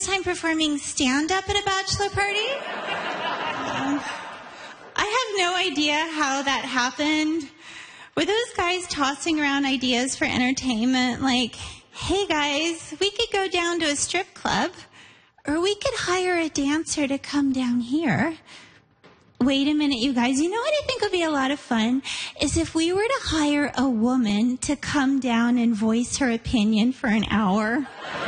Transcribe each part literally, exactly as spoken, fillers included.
Time performing stand-up at a bachelor party. Um, I have no idea how that happened. Were those guys tossing around ideas for entertainment like, hey guys, we could go down to a strip club, or we could hire a dancer to come down here. Wait a minute, you guys. You know what I think would be a lot of fun? Is if we were to hire a woman to come down and voice her opinion for an hour.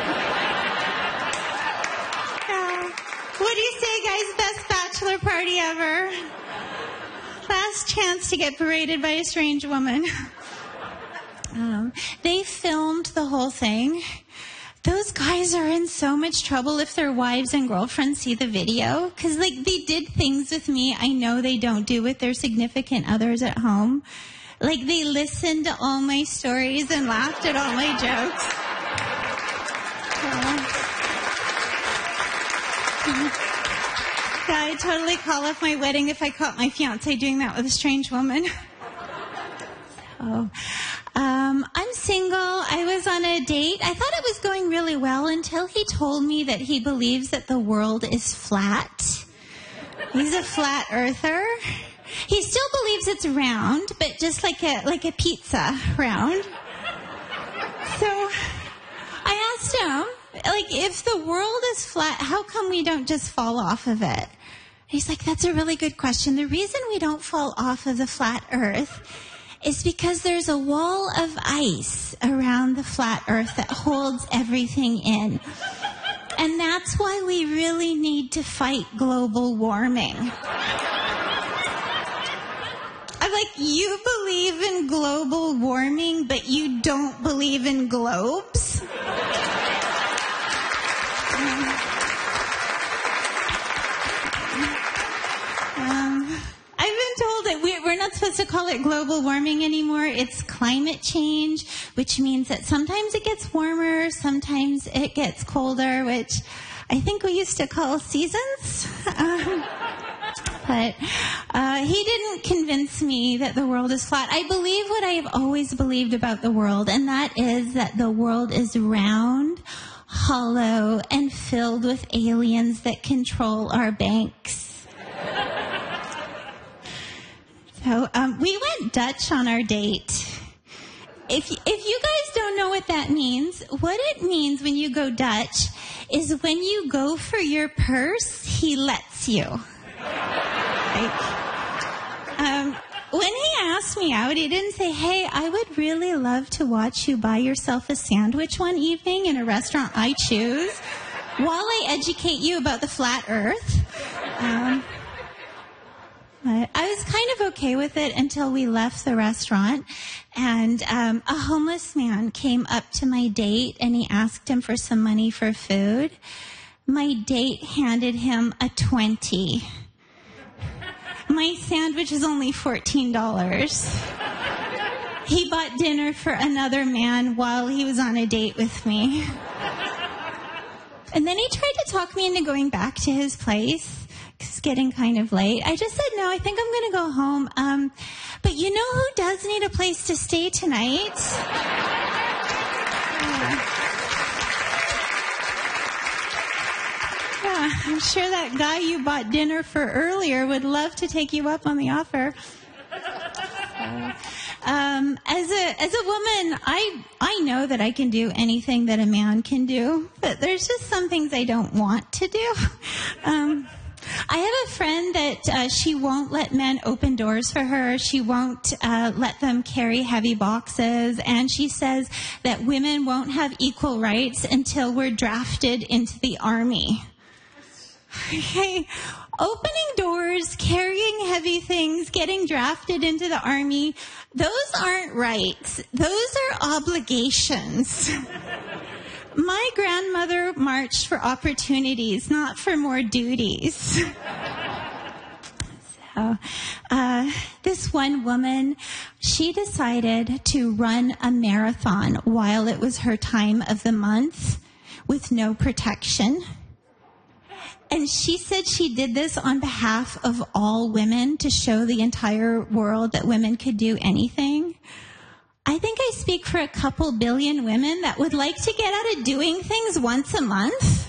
What do you say, guys? Best bachelor party ever. Last chance to get berated by a strange woman. Um, they filmed the whole thing. Those guys are in so much trouble if their wives and girlfriends see the video. Because, like, they did things with me I know they don't do with their significant others at home. Like, they listened to all my stories and laughed at all my jokes. Uh, Yeah, I'd totally call off my wedding if I caught my fiancé doing that with a strange woman. So, um, I'm single. I was on a date. I thought it was going really well until he told me that he believes that the world is flat. He's a flat earther. He still believes it's round, but just like a like a pizza round. So I asked him, like, if the world is flat, how come we don't just fall off of it? He's like, that's a really good question. The reason we don't fall off of the flat earth is because there's a wall of ice around the flat earth that holds everything in. And that's why we really need to fight global warming. I'm like, you believe in global warming, but you don't believe in globes? Um, I've been told that we, we're not supposed to call it global warming anymore. It's climate change, which means that sometimes it gets warmer, sometimes it gets colder, which I think we used to call seasons. Um, but uh, he didn't convince me that the world is flat. I believe what I have always believed about the world, and that is that the world is round, hollow, and filled with aliens that control our banks. So um, we went Dutch on our date. If if you guys don't know what that means, what it means when you go Dutch is when you go for your purse, he lets you. Like, um, when he asked me out, he didn't say, hey, I would really love to watch you buy yourself a sandwich one evening in a restaurant I choose while I educate you about the flat earth. Um, but I was kind of okay with it until we left the restaurant, and um, a homeless man came up to my date, and he asked him for some money for food. My date handed him a twenty. My sandwich is only fourteen dollars. He bought dinner for another man while he was on a date with me. And then he tried to talk me into going back to his place. It's getting kind of late. I just said, no, I think I'm going to go home. Um, but you know who does need a place to stay tonight? Yeah. Yeah, I'm sure that guy you bought dinner for earlier would love to take you up on the offer. Um, as a as a woman, I I know that I can do anything that a man can do, but there's just some things I don't want to do. Um, I have a friend that uh, she won't let men open doors for her. She won't uh, let them carry heavy boxes, and she says that women won't have equal rights until we're drafted into the army. Okay, opening doors, carrying heavy things, getting drafted into the army, those aren't rights. Those are obligations. My grandmother marched for opportunities, not for more duties. So, uh, this one woman, she decided to run a marathon while it was her time of the month with no protection. And she said she did this on behalf of all women to show the entire world that women could do anything. I think I speak for a couple billion women that would like to get out of doing things once a month.